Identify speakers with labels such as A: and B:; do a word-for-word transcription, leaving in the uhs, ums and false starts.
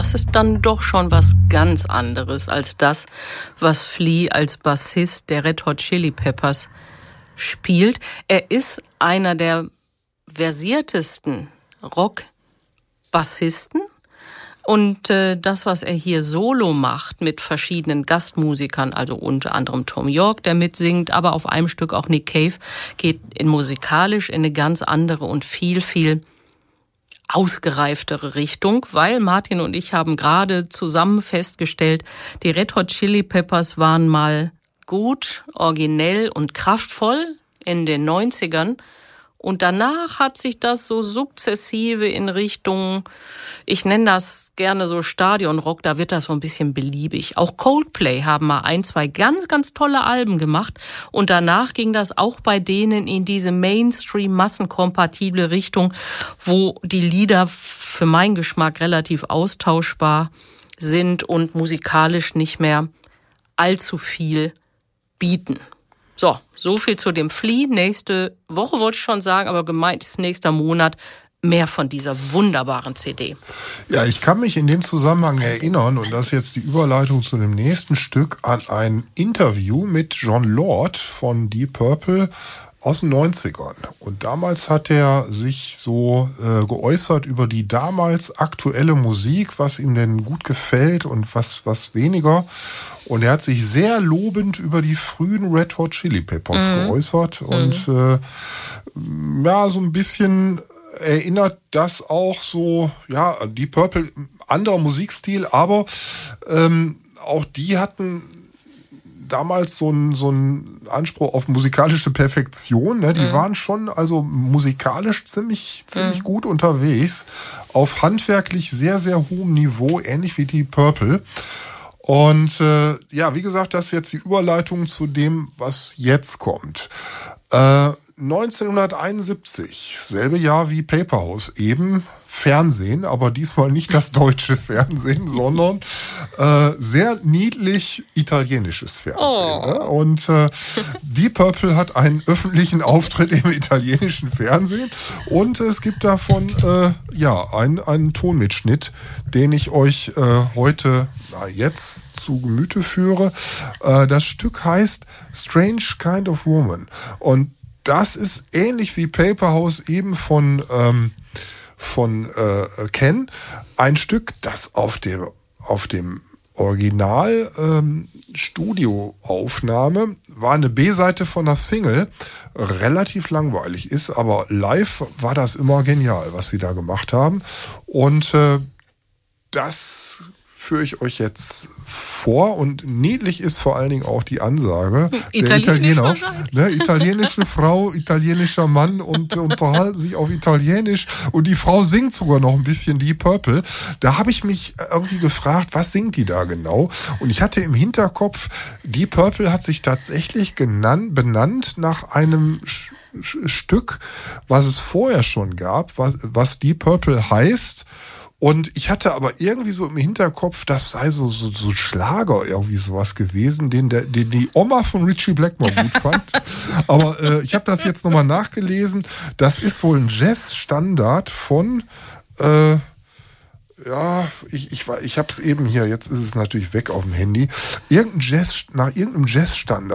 A: das ist dann doch schon was ganz anderes als das, was Flea als Bassist der Red Hot Chili Peppers spielt. Er ist einer der versiertesten Rock-Bassisten. Und äh, das, was er hier solo macht mit verschiedenen Gastmusikern, also unter anderem Tom York, der mitsingt, aber auf einem Stück auch Nick Cave, geht in musikalisch in eine ganz andere und viel, viel ausgereiftere Richtung, weil Martin und ich haben gerade zusammen festgestellt, die Red Hot Chili Peppers waren mal gut, originell und kraftvoll in den neunzigern. Und danach hat sich das so sukzessive in Richtung, ich nenne das gerne so Stadionrock, da wird das so ein bisschen beliebig. Auch Coldplay haben mal ein, zwei ganz, ganz tolle Alben gemacht. Und danach ging das auch bei denen in diese Mainstream-massenkompatible Richtung, wo die Lieder für meinen Geschmack relativ austauschbar sind und musikalisch nicht mehr allzu viel bieten. So, so viel zu dem Flea. Nächste Woche wollte ich schon sagen, aber gemeint ist nächster Monat mehr von dieser wunderbaren C D.
B: Ja, ich kann mich in dem Zusammenhang erinnern, und das ist jetzt die Überleitung zu dem nächsten Stück, an ein Interview mit Jon Lord von Deep Purple aus den neunzigern. Und damals hat er sich so äh, geäußert über die damals aktuelle Musik, was ihm denn gut gefällt und was, was weniger. Und er hat sich sehr lobend über die frühen Red Hot Chili Peppers mhm. geäußert. Und äh, ja, so ein bisschen erinnert das auch so, ja, Deep Purple, anderer Musikstil, aber ähm, auch die hatten damals so ein so ein Anspruch auf musikalische Perfektion, ne? Die mhm. waren schon also musikalisch ziemlich ziemlich mhm. gut unterwegs, auf handwerklich sehr sehr hohem Niveau, ähnlich wie Deep Purple. Und äh, ja, wie gesagt, das ist jetzt die Überleitung zu dem, was jetzt kommt. Äh, neunzehnhunderteinundsiebzig, selbe Jahr wie Paperhouse, eben Fernsehen, aber diesmal nicht das deutsche Fernsehen, sondern äh, sehr niedlich italienisches Fernsehen. Oh. Ne? Und äh, Deep Purple hat einen öffentlichen Auftritt im italienischen Fernsehen und es gibt davon äh, ja einen, einen Tonmitschnitt, den ich euch äh, heute, na, jetzt zu Gemüte führe. Äh, das Stück heißt Strange Kind of Woman und das ist ähnlich wie Paperhouse eben von ähm, von äh, Ken, ein Stück, das auf dem auf dem Original ähm, Studioaufnahme war eine B-Seite von einer Single, relativ langweilig ist, aber live war das immer genial, was sie da gemacht haben. Und äh, das führe ich euch jetzt vor und niedlich ist vor allen Dingen auch die Ansage.
A: Italienisch
B: der Italiener, ne, italienische Frau, italienischer Mann und unterhalten sich auf Italienisch und die Frau singt sogar noch ein bisschen Deep Purple. Da habe ich mich irgendwie gefragt, was singt die da genau? Und ich hatte im Hinterkopf, Deep Purple hat sich tatsächlich genannt, benannt nach einem Stück, was es vorher schon gab, was, was Deep Purple heißt. Und ich hatte aber irgendwie so im Hinterkopf, das sei so so, so Schlager, irgendwie sowas gewesen, den, der, den die Oma von Ritchie Blackmore gut fand. Aber äh, ich habe das jetzt nochmal nachgelesen. Das ist wohl ein Jazz-Standard von, äh, ja, ich, ich, ich habe es eben hier, jetzt ist es natürlich weg auf dem Handy. Irgendein Jazz, nach irgendeinem Jazz-Standard.